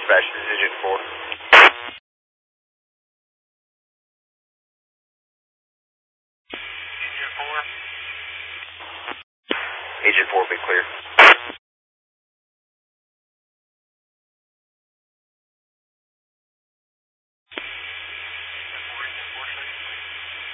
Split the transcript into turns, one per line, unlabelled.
Dispatch, this is Agent 4. Agent 4, be clear.